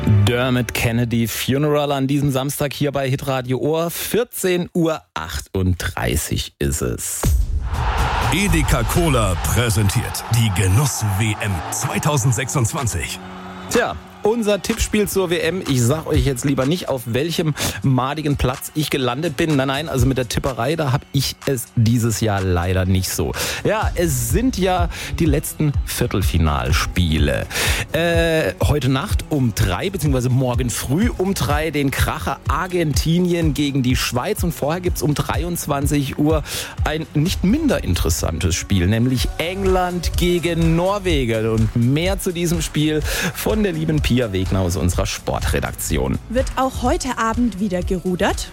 Dermot Kennedy Funeral an diesem Samstag hier bei Hitradio Ohr. 14:38 Uhr ist es. Edeka Cola präsentiert die Genuss-WM 2026. Tja, unser Tippspiel zur WM. Ich sag euch jetzt lieber nicht, auf welchem madigen Platz ich gelandet bin. Nein, also mit der Tipperei, da habe ich es dieses Jahr leider nicht so. Ja, es sind ja die letzten Viertelfinalspiele. Heute Nacht um 3, beziehungsweise morgen früh um 3 den Kracher Argentinien gegen die Schweiz. Und vorher gibt's um 23 Uhr ein nicht minder interessantes Spiel, nämlich England gegen Norwegen. Und mehr zu diesem Spiel von der lieben Pia Wegner aus unserer Sportredaktion. Wird auch heute Abend wieder gerudert?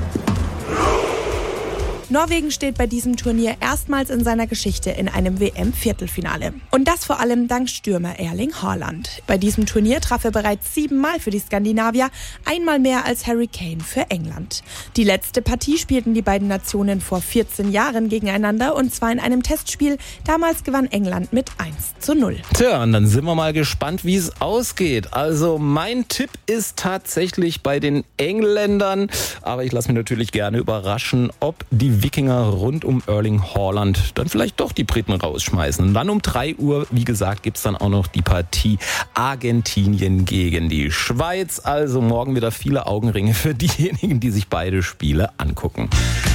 Norwegen steht bei diesem Turnier erstmals in seiner Geschichte in einem WM-Viertelfinale. Und das vor allem dank Stürmer Erling Haaland. Bei diesem Turnier traf er bereits 7-mal für die Skandinavier, einmal mehr als Harry Kane für England. Die letzte Partie spielten die beiden Nationen vor 14 Jahren gegeneinander, und zwar in einem Testspiel. Damals gewann England mit 1:0. Tja, und dann sind wir mal gespannt, wie es ausgeht. Also mein Tipp ist tatsächlich bei den Engländern, aber ich lasse mich natürlich gerne überraschen, ob die Wikinger rund um Erling Haaland dann vielleicht doch die Briten rausschmeißen. Und dann um 3 Uhr, wie gesagt, gibt's dann auch noch die Partie Argentinien gegen die Schweiz. Also morgen wieder viele Augenringe für diejenigen, die sich beide Spiele angucken.